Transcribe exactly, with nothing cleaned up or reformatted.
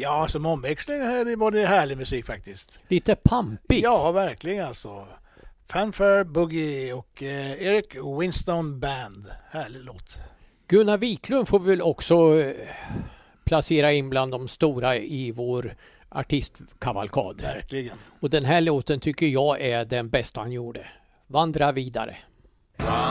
Ja, som omväxling här var det härlig musik faktiskt. Lite pampig. Ja, verkligen alltså. Fanfare Boogie och eh, Eric Winston Band. Härlig låt. Gunnar Wiklund får väl också eh, placera in bland de stora i vår artistkavalkad. Verkligen. Och den här låten tycker jag är den bästa han gjorde. Vandra vidare.